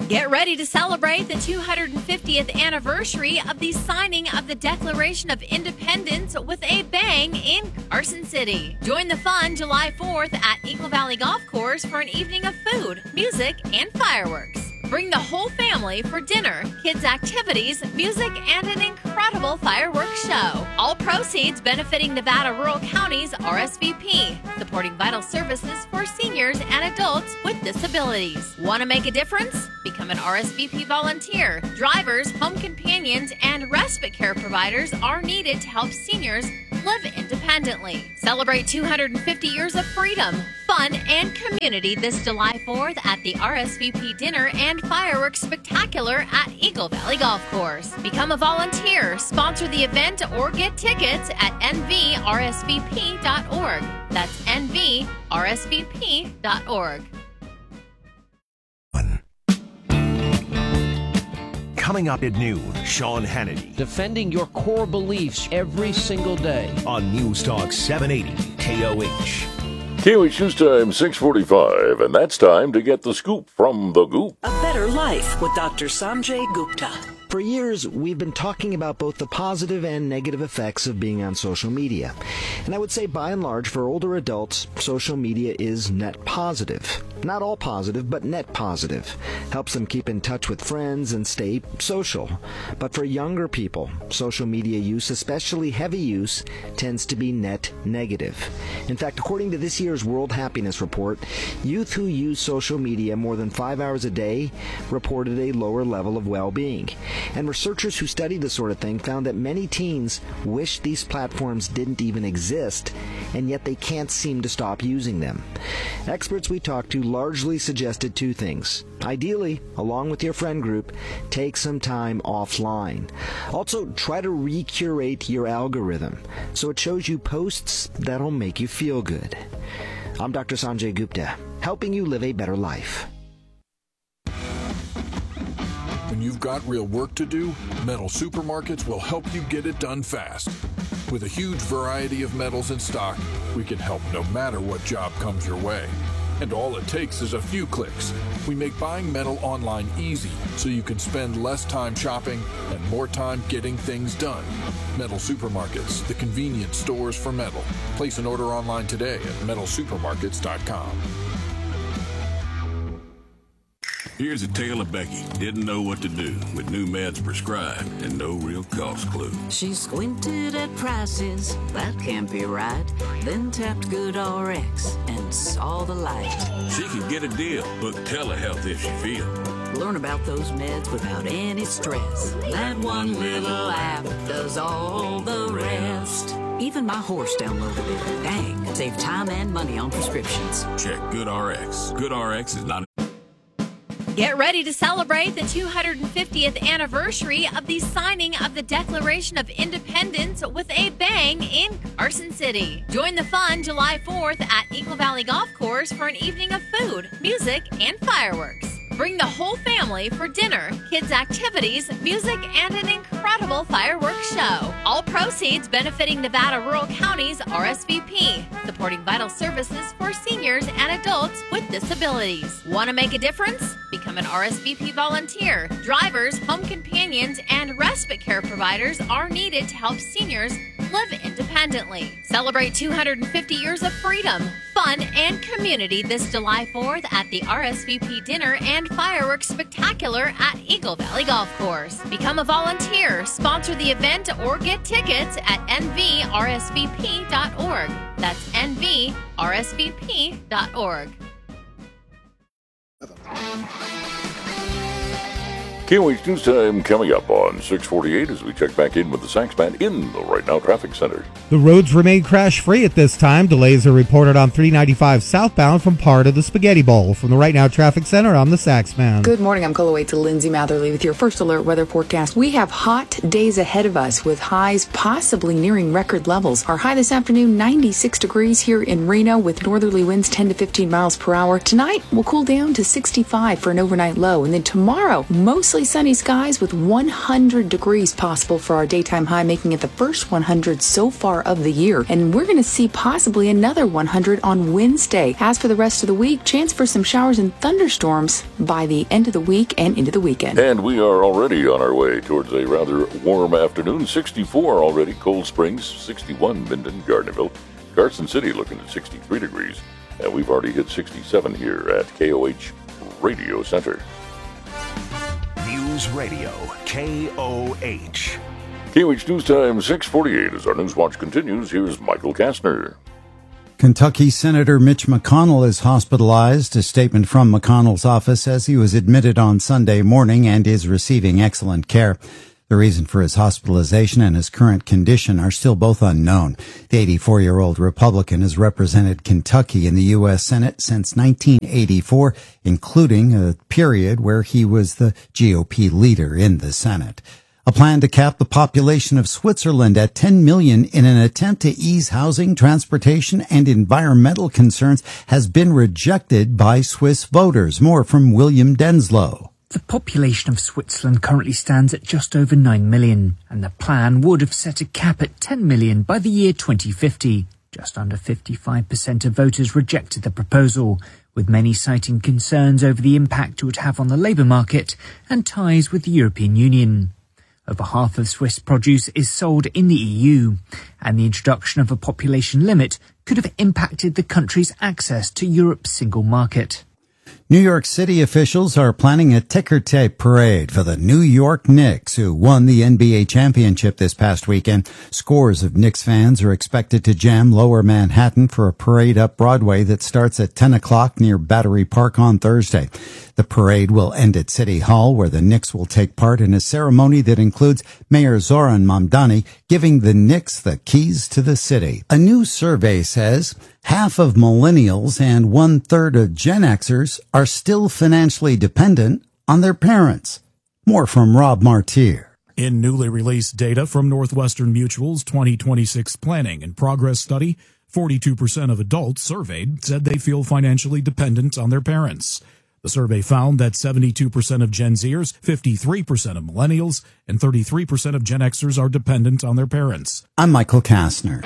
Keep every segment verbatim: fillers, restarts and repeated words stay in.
Get ready to celebrate the two hundred fiftieth anniversary of the signing of the Declaration of Independence with a bang in Carson City. Join the fun July fourth at Eagle Valley Golf Course for an evening of food, music, and fireworks. Bring the whole family for dinner, kids' activities, music, and an incredible fireworks show. All proceeds benefiting Nevada Rural County's R S V P, supporting vital services for seniors and adults with disabilities. Want to make a difference? Become an R S V P volunteer. Drivers, home companions, and respite care providers are needed to help seniors live independently. Celebrate two hundred fifty years of freedom, fun, and community this July fourth at the R S V P Dinner and Fireworks Spectacular at Eagle Valley Golf Course. Become a volunteer, sponsor the event, or get tickets at N V R S V P dot org. That's N V R S V P dot org. Coming up at noon, Sean Hannity. Defending your core beliefs every single day. On News Talk seven eighty K O H. K O H News Time, six forty-five, and that's time to get the scoop from the Goop. A Better Life with Doctor Sanjay Gupta. For years, we've been talking about both the positive and negative effects of being on social media. And I would say, by and large, for older adults, social media is net positive. Not all positive, but net positive. Helps them keep in touch with friends and stay social. But for younger people, social media use, especially heavy use, tends to be net negative. In fact, according to this year's World Happiness Report, youth who use social media more than five hours a day reported a lower level of well-being. And researchers who studied this sort of thing found that many teens wish these platforms didn't even exist, and yet they can't seem to stop using them. Experts we talked to largely suggested two things. Ideally, along with your friend group, take some time offline. Also, try to recurate your algorithm so it shows you posts that'll make you feel good. I'm Doctor Sanjay Gupta, helping you live a better life. When you've got real work to do, Metal Supermarkets will help you get it done fast. With a huge variety of metals in stock, we can help no matter what job comes your way. And all it takes is a few clicks. We make buying metal online easy so you can spend less time shopping and more time getting things done. Metal Supermarkets, the convenience stores for metal. Place an order online today at metal supermarkets dot com. Here's a tale of Becky. Didn't know what to do with new meds prescribed and no real cost clue. She squinted at prices, that can't be right. Then tapped GoodRx and saw the light. She could get a deal. Book telehealth if she feels. Learn about those meds without any stress. That one little app does all the rest. Even my horse downloaded it. Dang, save time and money on prescriptions. Check GoodRx. GoodRx is not... Get ready to celebrate the two hundred fiftieth anniversary of the signing of the Declaration of Independence with a bang in Carson City. Join the fun July fourth at Eagle Valley Golf Course for an evening of food, music, and fireworks. Bring the whole family for dinner, kids' activities, music, and an incredible fireworks show. All proceeds benefiting Nevada Rural County's R S V P, supporting vital services for seniors and adults with disabilities. Want to make a difference? Become an R S V P volunteer. Drivers, home companions, and respite care providers are needed to help seniors live independently. Celebrate two hundred fifty years of freedom, fun, and community this July fourth at the R S V P Dinner and Fireworks Spectacular at Eagle Valley Golf Course. Become a volunteer, sponsor the event, or get tickets at N V R S V P dot org. That's N V R S V P dot org. K O H News Time coming up on six forty-eight as we check back in with the Sax Band in the Right Now Traffic Center. The roads remain crash-free at this time. Delays are reported on three ninety-five southbound from part of the Spaghetti Bowl. From the Right Now Traffic Center, I'm the Sax Band. Good morning. I'm Coloway to Lindsay Matherly with your first alert weather forecast. We have hot days ahead of us with highs possibly nearing record levels. Our high this afternoon, ninety-six degrees here in Reno with northerly winds ten to fifteen miles per hour. Tonight, we'll cool down to sixty-five for an overnight low. And then tomorrow, mostly Mostly sunny skies with one hundred degrees possible for our daytime high, making it the first one hundred so far of the year. And we're going to see possibly another one hundred on Wednesday. As for the rest of the week, chance for some showers and thunderstorms by the end of the week and into the weekend. And we are already on our way towards a rather warm afternoon. sixty-four already, Cold Springs, sixty-one, Minden, Gardnerville, Carson City looking at sixty-three degrees. And we've already hit sixty-seven here at K O H Radio Center. News Radio, K O H. K O H News Time, six forty-eight. As our News Watch continues, here's Michael Kastner. Kentucky Senator Mitch McConnell is hospitalized. A statement from McConnell's office says he was admitted on Sunday morning and is receiving excellent care. The reason for his hospitalization and his current condition are still both unknown. The eighty-four-year-old Republican has represented Kentucky in the U S Senate since nineteen eighty-four, including a period where he was the G O P leader in the Senate. A plan to cap the population of Switzerland at ten million in an attempt to ease housing, transportation, and environmental concerns has been rejected by Swiss voters. More from William Denslow. The population of Switzerland currently stands at just over nine million, and the plan would have set a cap at ten million by the year twenty fifty. Just under fifty-five percent of voters rejected the proposal, with many citing concerns over the impact it would have on the labour market and ties with the European Union. Over half of Swiss produce is sold in the E U, and the introduction of a population limit could have impacted the country's access to Europe's single market. New York City officials are planning a ticker tape parade for the New York Knicks, who won the N B A championship this past weekend. Scores of Knicks fans are expected to jam Lower Manhattan for a parade up Broadway that starts at ten o'clock near Battery Park on Thursday. The parade will end at City Hall, where the Knicks will take part in a ceremony that includes Mayor Zoran Mamdani giving the Knicks the keys to the city. A new survey says half of millennials and one-third of Gen Xers are still financially dependent on their parents. More from Rob Martier. In newly released data from Northwestern Mutual's twenty twenty-six Planning and Progress Study, forty-two percent of adults surveyed said they feel financially dependent on their parents. The survey found that seventy-two percent of Gen Zers, fifty-three percent of millennials, and thirty-three percent of Gen Xers are dependent on their parents. I'm Michael Kastner.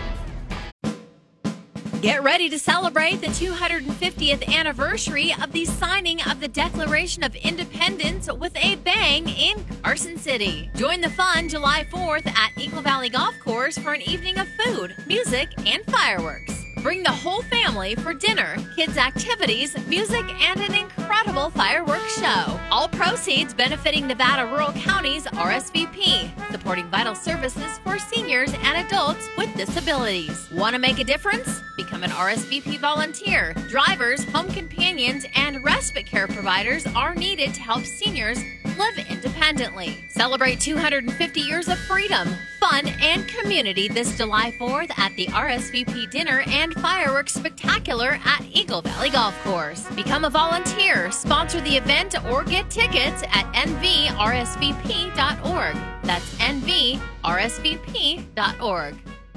Get ready to celebrate the two hundred fiftieth anniversary of the signing of the Declaration of Independence with a bang in Carson City. Join the fun July fourth at Eagle Valley Golf Course for an evening of food, music, and fireworks. Bring the whole family for dinner, kids' activities, music, and an incredible fireworks show. All proceeds benefiting Nevada Rural County's R S V P, supporting vital services for seniors and adults with disabilities. Want to make a difference? Become an R S V P volunteer. Drivers, home companions, and respite care providers are needed to help seniors live independently. Celebrate two hundred fifty years of freedom, fun, and community this July fourth at the R S V P Dinner and Fireworks Spectacular at Eagle Valley Golf Course. Become a volunteer, sponsor the event, or get tickets at N V R S V P dot org. That's N V R S V P dot org.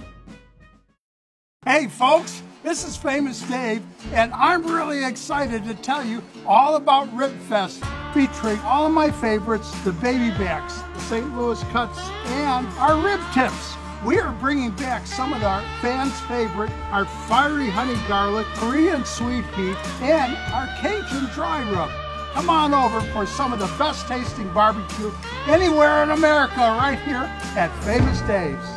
Hey folks, this is Famous Dave, and I'm really excited to tell you all about Ribfest, featuring all of my favorites, the baby backs, the Saint Louis cuts, and our rib tips. We are bringing back some of our fans' favorite, our fiery honey garlic, Korean sweet pea, and our Cajun dry rub. Come on over for some of the best tasting barbecue anywhere in America right here at Famous Dave's.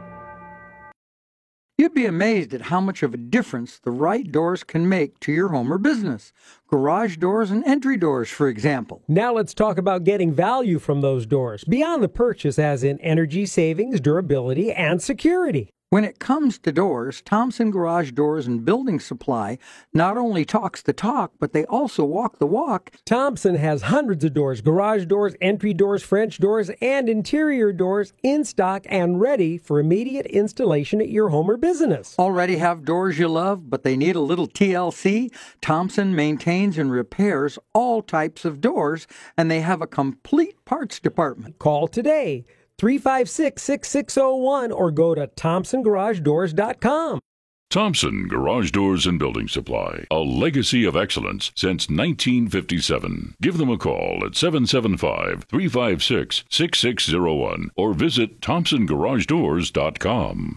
You'd be amazed at how much of a difference the right doors can make to your home or business. Garage doors and entry doors, for example. Now let's talk about getting value from those doors, beyond the purchase as in energy savings, durability, and security. When it comes to doors, Thompson Garage Doors and Building Supply not only talks the talk, but they also walk the walk. Thompson has hundreds of doors, garage doors, entry doors, French doors, and interior doors in stock and ready for immediate installation at your home or business. Already have doors you love, but they need a little T L C? Thompson maintains and repairs all types of doors, and they have a complete parts department. Call today. three five six, six six zero one or go to thompson garage doors dot com. Thompson Garage Doors and Building Supply, a legacy of excellence since nineteen fifty-seven. Give them a call at seven seven five, three five six, six six zero one or visit thompson garage doors dot com.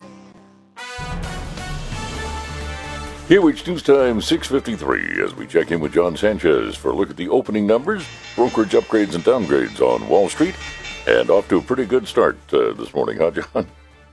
K O H News Time, six fifty-three, as we check in with John Sanchez for a look at the opening numbers, brokerage upgrades and downgrades on Wall Street, and off to a pretty good start uh, this morning, huh, John?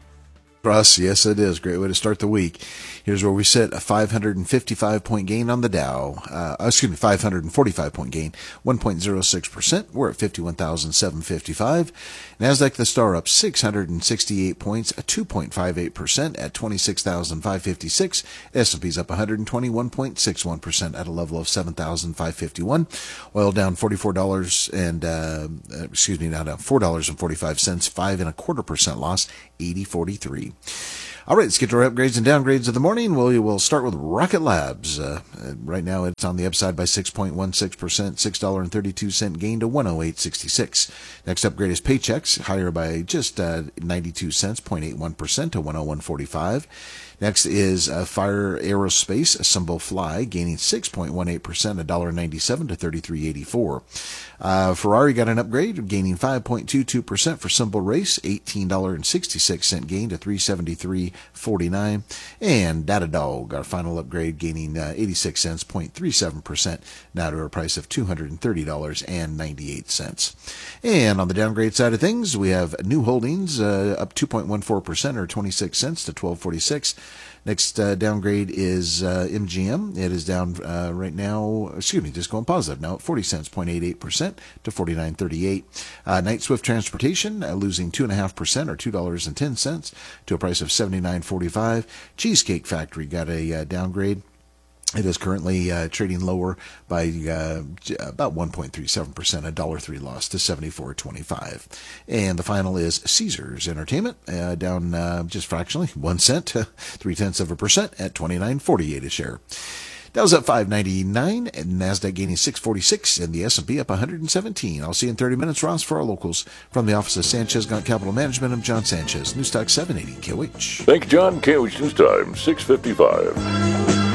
For us, yes, it is. Great way to start the week. Here's where we sit, a five hundred fifty-five point gain on the Dow. Uh, excuse me, five hundred forty-five point gain, one point zero six percent. We're at fifty-one thousand seven hundred fifty-five. Nasdaq, the star, up six hundred sixty-eight points, two point five eight percent at twenty-six thousand five hundred fifty-six. S and P's up one hundred twenty-one point six one percent at a level of seven thousand five hundred fifty-one. Oil down forty-four dollars and, uh, excuse me, now down four dollars and forty-five cents, five and a quarter percent loss, eighty forty-three. All right, let's get to our upgrades and downgrades of the morning. We'll, we'll start with Rocket Labs. Uh, right now, it's on the upside by six point one six percent, six dollars and thirty-two cents gain to one oh eight sixty-six. Next upgrade is Paychex, higher by just uh, ninety-two cents, zero point eight one percent to one oh one forty-five. Next is uh, Fire Aerospace, a symbol Fly, gaining six point one eight percent, one dollar ninety-seven to thirty-three eighty-four. Uh, Ferrari got an upgrade, gaining five point two two percent for symbol Race, eighteen dollars and sixty-six cents gain to three seventy-three forty-nine. And Datadog, our final upgrade, gaining uh, eighty-six cents, zero point three seven percent, now to a price of two hundred thirty dollars and ninety-eight cents. And on the downgrade side of things, we have New Holdings, uh, up two point one four percent or twenty-six cents to twelve forty-six. Next uh, downgrade is uh, M G M. It is down uh, right now, excuse me, just going positive now at forty cents, zero point eight eight percent to forty-nine thirty-eight. Uh, Knight Swift Transportation uh, losing two point five percent or two dollars and ten cents to a price of seventy-nine forty-five. Cheesecake Factory got a uh, downgrade. It is currently uh, trading lower by uh, about one point three seven percent, a one dollar three loss to seventy-four twenty-five. And the final is Caesars Entertainment, uh, down uh, just fractionally, one cent to three-tenths of a percent at twenty-nine forty-eight a share. Dow's up five ninety-nine, and Nasdaq gaining six forty-six, and the S and P up one hundred seventeen. I'll see you in thirty minutes, Ross, for our locals. From the office of Sanchez Gaunt Capital Management, I'm John Sanchez, News Talk seven eighty K O H. Thank you, John. K O H News Time, six fifty-five.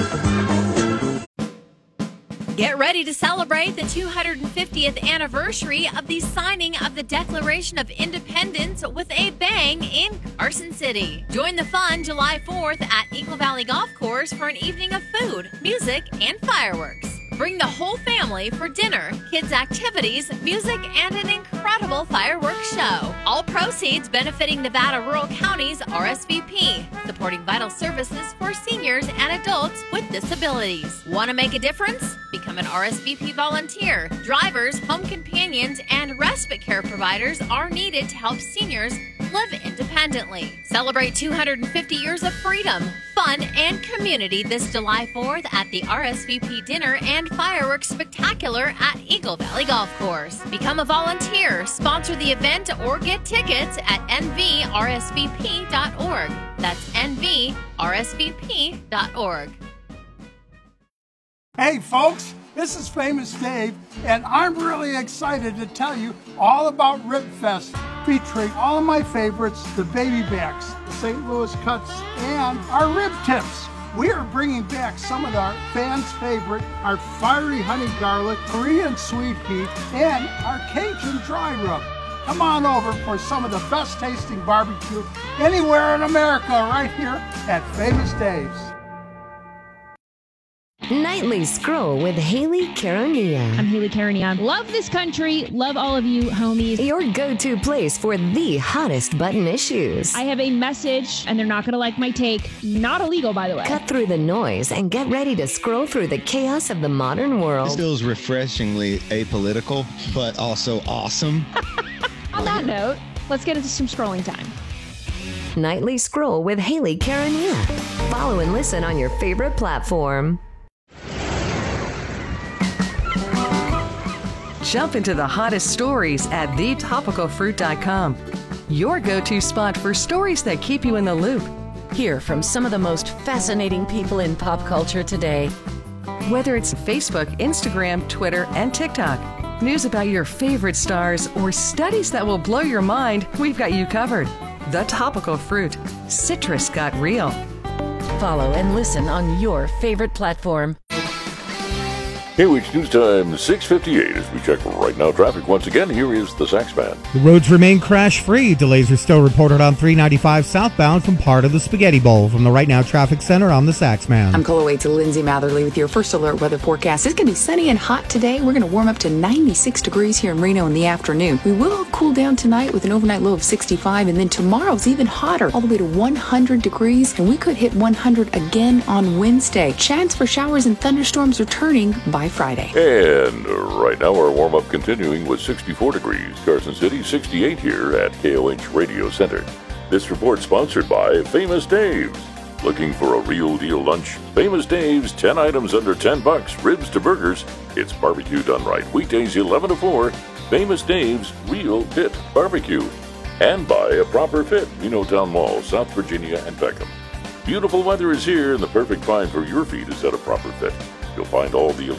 Get ready to celebrate the two hundred fiftieth anniversary of the signing of the Declaration of Independence with a bang in Carson City. Join the fun July fourth at Eagle Valley Golf Course for an evening of food, music, and fireworks. Bring the whole family for dinner, kids' activities, music, and an incredible fireworks show. All proceeds benefiting Nevada Rural County's R S V P, supporting vital services for seniors and adults with disabilities. Want to make a difference? Become an R S V P volunteer. Drivers, home companions, and respite care providers are needed to help seniors live independently. Celebrate two hundred fifty years of freedom, fun, and community this July fourth at the R S V P Dinner and Fireworks Spectacular at Eagle Valley Golf Course. Become a volunteer, sponsor the event, or get tickets at N V R S V P dot org. That's N V R S V P dot org. Hey folks, this is Famous Dave, and I'm really excited to tell you all about RibFest, featuring all of my favorites, the baby backs, the Saint Louis cuts, and our rib tips. We are bringing back some of our fans' favorite, our fiery honey garlic, Korean sweet heat, and our Cajun dry rub. Come on over for some of the best tasting barbecue anywhere in America right here at Famous Dave's. Nightly Scroll with Haley Caronia. I'm Haley Caronia. Love this country. Love all of you homies. Your go-to place for the hottest button issues. I have a message, and they're not going to like my take. Not illegal, by the way. Cut through the noise and get ready to scroll through the chaos of the modern world. This feels refreshingly apolitical, but also awesome. On that note, let's get into some scrolling time. Nightly Scroll with Haley Caronia. Follow and listen on your favorite platform. Jump into the hottest stories at the topical fruit dot com. Your go-to spot for stories that keep you in the loop. Hear from some of the most fascinating people in pop culture today. Whether it's Facebook, Instagram, Twitter, and TikTok, news about your favorite stars, or studies that will blow your mind, we've got you covered. The Topical Fruit. Citrus got real. Follow and listen on your favorite platform. K O H News Time, six fifty-eight. As we check right now traffic once again, here is the Saxman. The roads remain crash-free. Delays are still reported on three ninety-five southbound from part of the Spaghetti Bowl. From the Right Now Traffic Center, I'm the Saxman. I'm Cole Waits, Lindsay Matherly with your first alert weather forecast. It's going to be sunny and hot today. We're going to warm up to ninety-six degrees here in Reno in the afternoon. We will cool down tonight with an overnight low of sixty-five, and then tomorrow's even hotter, all the way to one hundred degrees, and we could hit one hundred again on Wednesday. Chance for showers and thunderstorms returning by Friday. And right now our warm-up continuing with sixty-four degrees. Carson City, sixty-eight here at K O H Radio Center. This report sponsored by Famous Dave's. Looking for a real deal lunch? Famous Dave's, ten items under ten bucks, ribs to burgers. It's barbecue done right. Weekdays eleven to four. Famous Dave's Real Pit Barbecue. And by A Proper Fit, Reno Town Mall, South Virginia and Beckham. Beautiful weather is here, and the perfect find for your feet is at A Proper Fit. You'll find all the